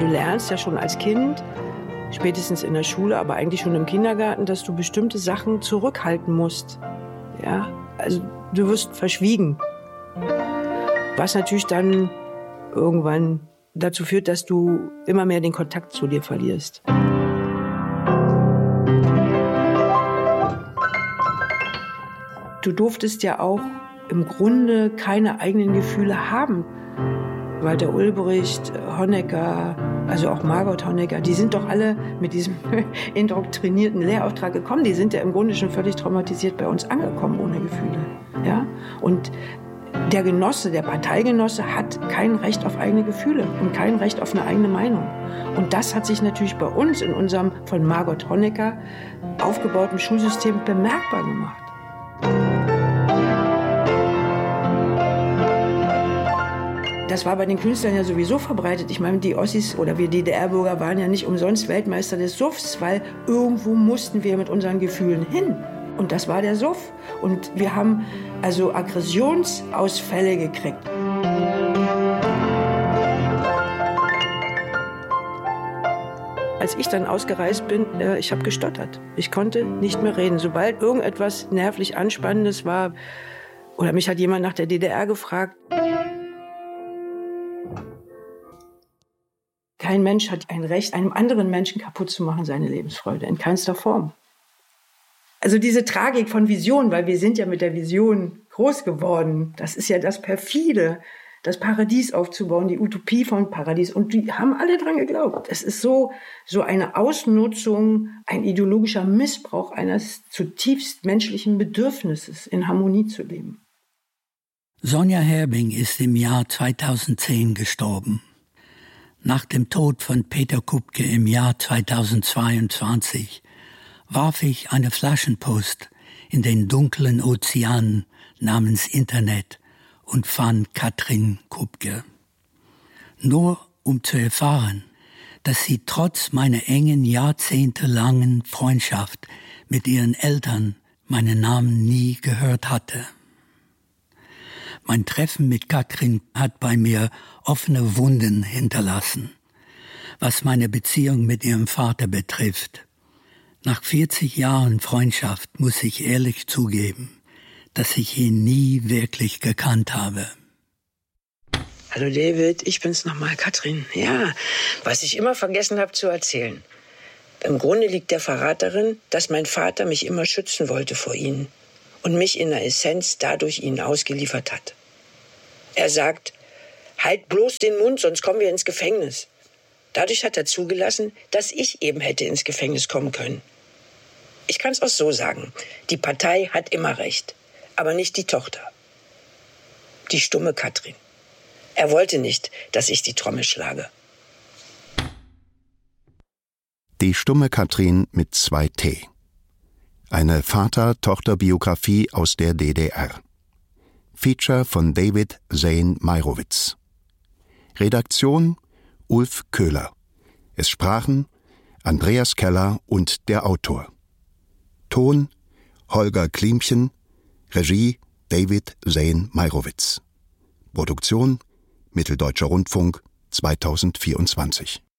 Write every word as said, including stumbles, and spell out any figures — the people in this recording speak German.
Du lernst ja schon als Kind, spätestens in der Schule, aber eigentlich schon im Kindergarten, dass du bestimmte Sachen zurückhalten musst. Ja, also du wirst verschwiegen. Was natürlich dann irgendwann dazu führt, dass du immer mehr den Kontakt zu dir verlierst. Du durftest ja auch im Grunde keine eigenen Gefühle haben. Walter Ulbricht, Honecker, also auch Margot Honecker, die sind doch alle mit diesem indoktrinierten Lehrauftrag gekommen. Die sind ja im Grunde schon völlig traumatisiert bei uns angekommen, ohne Gefühle. Ja? Und der Genosse, der Parteigenosse hat kein Recht auf eigene Gefühle und kein Recht auf eine eigene Meinung. Und das hat sich natürlich bei uns in unserem von Margot Honecker aufgebauten Schulsystem bemerkbar gemacht. Das war bei den Künstlern ja sowieso verbreitet. Ich meine, die Ossis oder wir D D R-Bürger waren ja nicht umsonst Weltmeister des Suffs, weil irgendwo mussten wir mit unseren Gefühlen hin. Und das war der Suff. Und wir haben also Aggressionsausfälle gekriegt. Als ich dann ausgereist bin, äh, ich habe gestottert. Ich konnte nicht mehr reden. Sobald irgendetwas nervlich Anspannendes war, oder mich hat jemand nach der D D R gefragt, kein Mensch hat ein Recht, einem anderen Menschen kaputt zu machen, seine Lebensfreude, in keinster Form. Also diese Tragik von Vision, weil wir sind ja mit der Vision groß geworden, das ist ja das Perfide, das Paradies aufzubauen, die Utopie von Paradies. Und die haben alle dran geglaubt. Es ist so, so eine Ausnutzung, ein ideologischer Missbrauch eines zutiefst menschlichen Bedürfnisses, in Harmonie zu leben. Sonja Herbing ist im Jahr zweitausendzehn gestorben. Nach dem Tod von Peter Kubke im Jahr zweitausendzweiundzwanzig warf ich eine Flaschenpost in den dunklen Ozean namens Internet und fand Katrin Kubke. Nur um zu erfahren, dass sie trotz meiner engen, jahrzehntelangen Freundschaft mit ihren Eltern meinen Namen nie gehört hatte. Mein Treffen mit Katrin hat bei mir offene Wunden hinterlassen, was meine Beziehung mit ihrem Vater betrifft. Nach vierzig Jahren Freundschaft muss ich ehrlich zugeben, dass ich ihn nie wirklich gekannt habe. Hallo David, ich bin's nochmal, Katrin. Ja, was ich immer vergessen habe zu erzählen. Im Grunde liegt der Verrat darin, dass mein Vater mich immer schützen wollte vor Ihnen und mich in der Essenz dadurch Ihnen ausgeliefert hat. Er sagt, halt bloß den Mund, sonst kommen wir ins Gefängnis. Dadurch hat er zugelassen, dass ich eben hätte ins Gefängnis kommen können. Ich kann es auch so sagen, die Partei hat immer recht, aber nicht die Tochter. Die stumme Katrin. Er wollte nicht, dass ich die Trommel schlage. Die stumme Katrin mit zwei T. Eine Vater-Tochter-Biografie aus der D D R. Feature von David Zane Meirowitz. Redaktion Ulf Köhler. Es sprachen Andreas Keller und der Autor. Ton Holger Klimchen. Regie David Zane Meirowitz. Produktion Mitteldeutscher Rundfunk zweitausendvierundzwanzig.